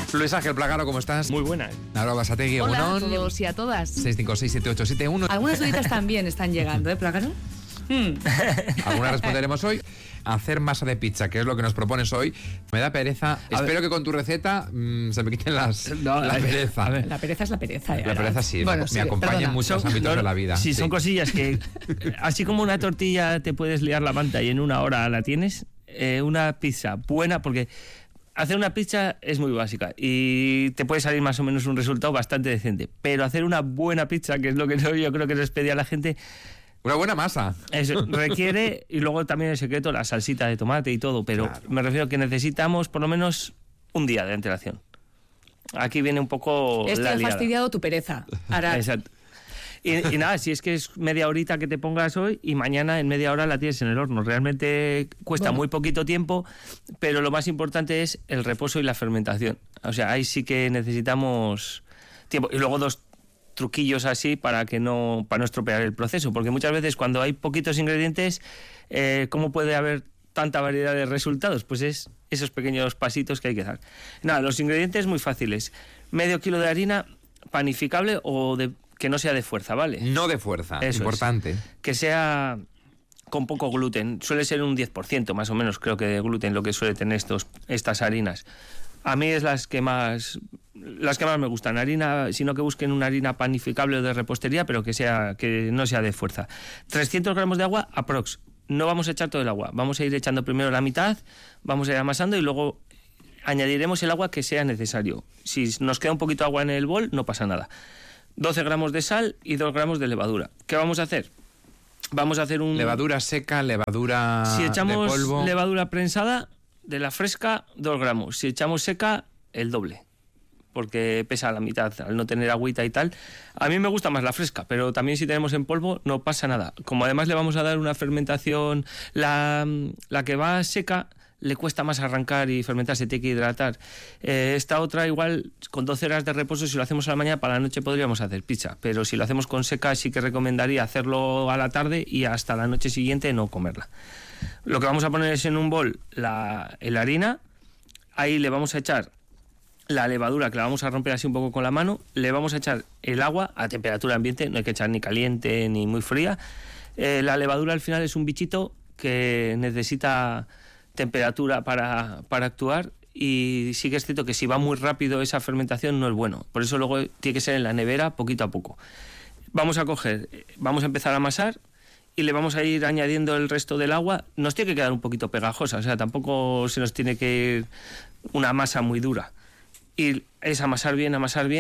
Luis Ángel Plagaro, ¿cómo estás? Muy buena. Naro Basategui, Hola Egunon. a todos y a todas. 6567871. Algunas duditas también están llegando, Plagaro? Algunas responderemos hoy. Hacer masa de pizza, que es lo que nos propones hoy. Me da pereza. Espero que con tu receta se me quiten la pereza. La pereza es la pereza. La pereza sí, Bueno, me acompaña en muchos ámbitos de la vida. Sí, son cosillas que, así como una tortilla te puedes liar la manta y en una hora la tienes, una pizza buena, porque hacer una pizza es muy básica y te puede salir más o menos un resultado bastante decente, pero hacer una buena pizza, que es lo que yo creo que les pedí a la gente, una buena masa. Eso requiere, y luego también el secreto, la salsita de tomate y todo, pero claro, me refiero que necesitamos por lo menos un día de antelación. Aquí viene un poco Esto la ha liada. fastidiado tu pereza. Ahora, Exacto. Y nada, si es que es media horita que te pongas hoy y mañana en media hora la tienes en el horno. Realmente cuesta muy poquito tiempo, pero lo más importante es el reposo y la fermentación. O sea, ahí sí que necesitamos tiempo. Y luego dos truquillos así para no estropear el proceso, porque muchas veces cuando hay poquitos ingredientes, ¿cómo puede haber tanta variedad de resultados? Pues es esos pequeños pasitos que hay que dar. Nada, los ingredientes muy fáciles. Medio kilo de harina panificable o que no sea de fuerza, ¿vale? No de fuerza, Eso importante. Que sea con poco gluten. Suele ser un 10% más o menos, creo que de gluten lo que suele tener estas harinas. A mí es las que más me gustan. Harina, sino que busquen una harina panificable o de repostería, pero que no sea de fuerza. 300 gramos de agua aprox. No vamos a echar todo el agua. Vamos a ir echando primero la mitad, vamos a ir amasando y luego añadiremos el agua que sea necesario. Si nos queda un poquito de agua en el bol, no pasa nada. 12 gramos de sal y 2 gramos de levadura. ¿Qué vamos a hacer? Vamos a hacer levadura seca, levadura si echamos de polvo. Levadura prensada, de la fresca, 2 gramos. Si echamos seca, el doble, porque pesa la mitad al no tener agüita y tal. A mí me gusta más la fresca, pero también si tenemos en polvo no pasa nada. Como además le vamos a dar una fermentación, la que va seca le cuesta más arrancar y fermentar, se tiene que hidratar. Esta otra igual con 12 horas de reposo, si lo hacemos a la mañana, para la noche podríamos hacer pizza, pero si lo hacemos con seca sí que recomendaría hacerlo a la tarde y hasta la noche siguiente no comerla. Lo que vamos a poner es en un bol la harina, ahí le vamos a echar la levadura, que la vamos a romper así un poco con la mano, le vamos a echar el agua a temperatura ambiente, no hay que echar ni caliente ni muy fría. La levadura al final es un bichito que necesita temperatura para actuar, y sí que es cierto que si va muy rápido esa fermentación no es bueno, por eso luego tiene que ser en la nevera poquito a poco. Vamos a empezar a amasar y le vamos a ir añadiendo el resto del agua. Nos tiene que quedar un poquito pegajosa, o sea, tampoco se nos tiene que ir una masa muy dura, y es amasar bien,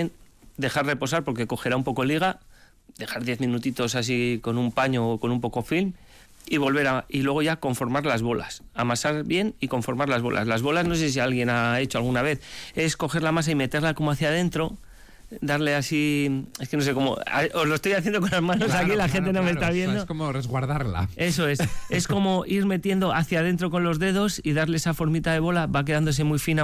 dejar reposar porque cogerá un poco liga, dejar 10 minutitos así con un paño o con un poco film y y luego ya conformar las bolas, amasar bien y conformar las bolas. Las bolas, no sé si alguien ha hecho alguna vez, es coger la masa y meterla como hacia adentro, darle así, es que no sé cómo, os lo estoy haciendo con las manos, claro, aquí la gente no me está viendo. Es como resguardarla. Eso es como ir metiendo hacia adentro con los dedos y darle esa formita de bola, va quedándose muy fina,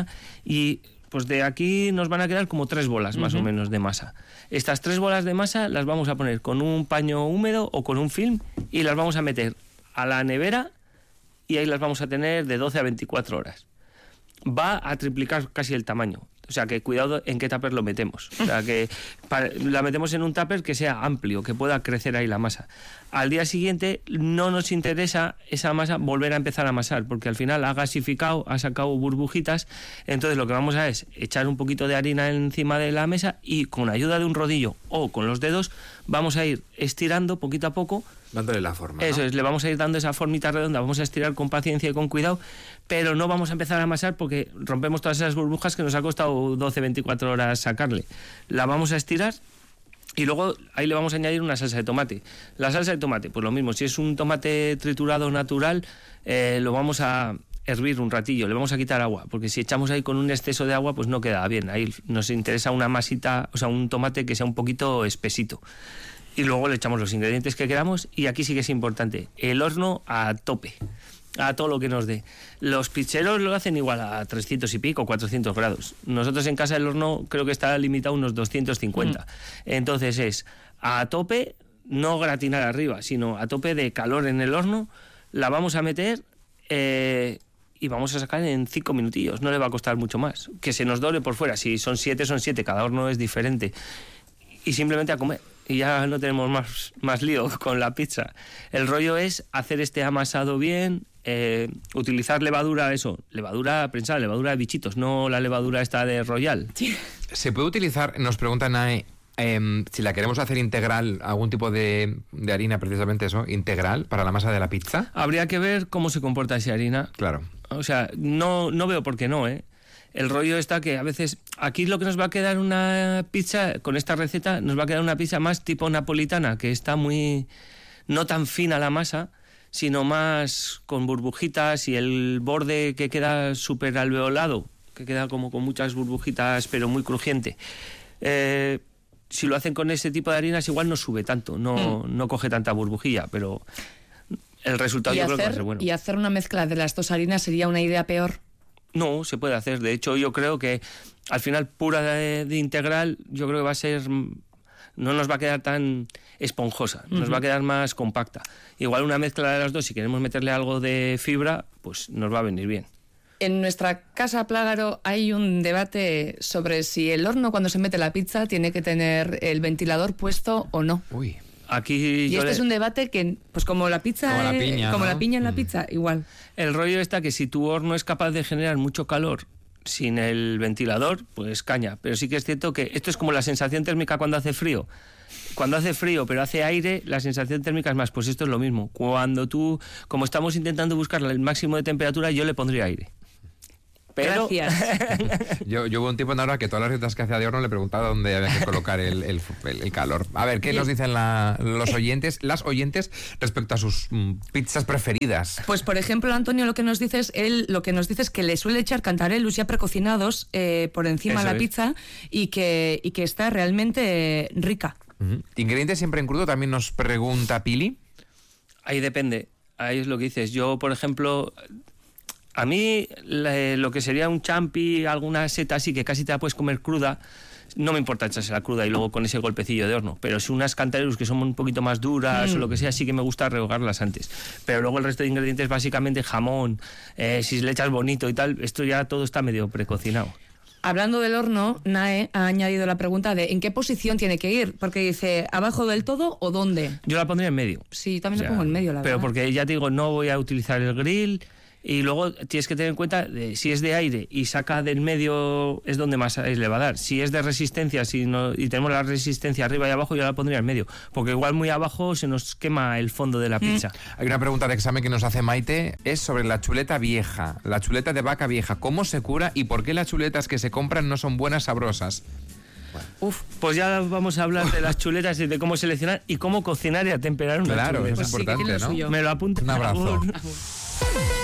y pues de aquí nos van a quedar como 3 bolas más o menos de masa. Estas 3 bolas de masa las vamos a poner con un paño húmedo o con un film y las vamos a meter a la nevera, y ahí las vamos a tener de 12 a 24 horas. Va a triplicar casi el tamaño. O sea, que cuidado en qué tupper lo metemos. O sea, que la metemos en un tupper que sea amplio, que pueda crecer ahí la masa. Al día siguiente no nos interesa esa masa volver a empezar a amasar, porque al final ha gasificado, ha sacado burbujitas. Entonces lo que vamos a es echar un poquito de harina encima de la mesa y con ayuda de un rodillo o con los dedos vamos a ir estirando poquito a poco. Dándole la forma, Eso ¿no? es, le vamos a ir dando esa formita redonda, vamos a estirar con paciencia y con cuidado, pero no vamos a empezar a amasar porque rompemos todas esas burbujas que nos ha costado 12-24 horas sacarle. La vamos a estirar y luego ahí le vamos a añadir una salsa de tomate. La salsa de tomate, pues lo mismo, si es un tomate triturado natural, lo vamos a hervir un ratillo, le vamos a quitar agua, porque si echamos ahí con un exceso de agua, pues no queda bien. Ahí nos interesa una masita, o sea, un tomate que sea un poquito espesito. Y luego le echamos los ingredientes que queramos, y aquí sí que es importante, el horno a tope, a todo lo que nos dé. Los pizzeros lo hacen igual a 300 y pico, 400 grados. Nosotros en casa el horno creo que está limitado a unos 250. Entonces es a tope, no gratinar arriba, sino a tope de calor en el horno. La vamos a meter y vamos a sacar en 5 minutillos, no le va a costar mucho más. Que se nos dore por fuera, si son 7, son 7, cada horno es diferente. Y simplemente a comer, y ya no tenemos más lío con la pizza. El rollo es hacer este amasado bien, utilizar levadura prensada, levadura de bichitos, no la levadura esta de Royal. Sí. ¿Se puede utilizar, nos pregunta Nae, si la queremos hacer integral, algún tipo de harina, precisamente eso, integral, para la masa de la pizza? Habría que ver cómo se comporta esa harina. Claro. O sea, no veo por qué no, ¿eh? El rollo está que a veces, aquí lo que nos va a quedar una pizza, con esta receta, nos va a quedar una pizza más tipo napolitana, que está no tan fina la masa, sino más con burbujitas y el borde que queda súper alveolado, que queda como con muchas burbujitas, pero muy crujiente. Si lo hacen con ese tipo de harinas, igual no sube tanto, no coge tanta burbujilla, pero el resultado yo creo que va a ser bueno. ¿Y hacer una mezcla de las dos harinas sería una idea peor? No, se puede hacer. De hecho, yo creo que al final pura de integral, yo creo que va a ser... No nos va a quedar tan esponjosa, nos va a quedar más compacta. Igual una mezcla de las dos, si queremos meterle algo de fibra, pues nos va a venir bien. En nuestra casa Plágaro hay un debate sobre si el horno cuando se mete la pizza tiene que tener el ventilador puesto o no. Uy. Aquí y este es un debate que, pues como la pizza, como la piña, como ¿no? la piña en la pizza, igual. El rollo está que si tu horno es capaz de generar mucho calor sin el ventilador, pues caña. Pero sí que es cierto que esto es como la sensación térmica cuando hace frío. Cuando hace frío pero hace aire, la sensación térmica es más. Pues esto es lo mismo. Cuando como estamos intentando buscar el máximo de temperatura, yo le pondría aire. Pero... Gracias. Yo hubo un tiempo en ahora que todas las recetas que hacía de horno le preguntaba dónde había que colocar el calor. A ver, ¿qué nos dicen las oyentes respecto a sus pizzas preferidas? Pues por ejemplo, Antonio lo que nos dice es que le suele echar cantarellus ya precocinados por encima de la pizza y que está realmente rica. ¿Ingredientes siempre en crudo? También nos pregunta Pili. Ahí depende. Ahí es lo que dices. Yo, por ejemplo... A mí lo que sería un champi, alguna seta así que casi te la puedes comer cruda, no me importa echársela cruda y luego con ese golpecillo de horno. Pero si unas cantarelos que son un poquito más duras o lo que sea, sí que me gusta rehogarlas antes. Pero luego el resto de ingredientes, básicamente jamón, si le echas bonito y tal, esto ya todo está medio precocinado. Hablando del horno, Nae ha añadido la pregunta de ¿en qué posición tiene que ir? Porque dice, ¿abajo del todo o dónde? Yo la pondría en medio. Sí, también la pongo en medio, la verdad. Pero porque ya te digo, no voy a utilizar el grill. Y luego tienes que tener en cuenta, si es de aire y saca del medio, es donde más aire le va a dar. Si es de resistencia y tenemos la resistencia arriba y abajo, yo la pondría en medio. Porque igual muy abajo se nos quema el fondo de la pizza. Hay una pregunta de examen que nos hace Maite, es sobre la chuleta vieja, la chuleta de vaca vieja. ¿Cómo se cura y por qué las chuletas que se compran no son buenas, sabrosas? Pues ya vamos a hablar de las chuletas y de cómo seleccionar y cómo cocinar y atemperar una chuleta. Claro, es Pues sí, importante, que tiene lo ¿no? suyo. Me lo apunto. Un abrazo.